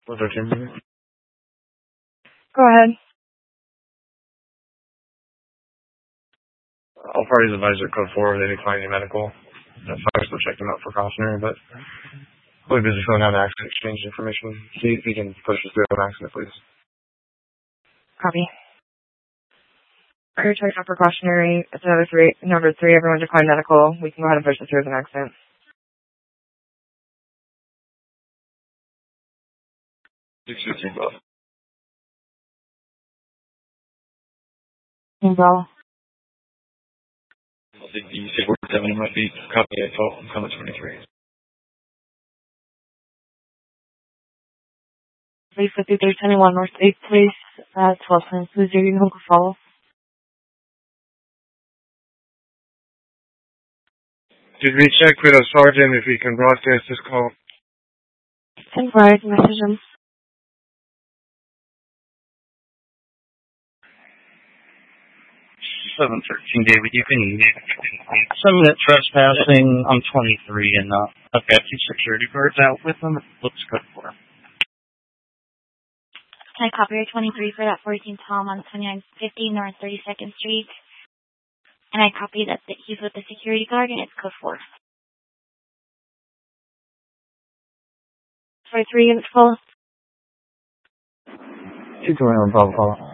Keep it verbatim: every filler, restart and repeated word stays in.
Was there two minutes? Go ahead. All parties advise at code four. They decline any medical. That's fine. We're still checking out for cautionary, but we'll be busy filling out an accident exchange information. See if you can push us through an accident, please. Copy. You're checked out for cautionary. It's another three. Number three, everyone declined medical. We can go ahead and push this through as an accident. six fifteen, both. Involve. I think you said we're seven. It might be copy at twelve. I'm coming twenty-three. Please fifty-three twenty-one North eighth Place, uh, twelve Plains, Missouri, Home Follow. Did we check with a sergeant if he can broadcast this call? Send right message him. seven thirteen, David, you can eat it. Some minute trespassing. I'm twenty-three, and uh, I've got two security guards out with them. It looks good for them. Can I copy your twenty-three for that fourteen Tom on twenty-nine fifty North thirty-second Street? And I copy that he's with the security guard, and it's code four. For three units full. Two to one, Bravo.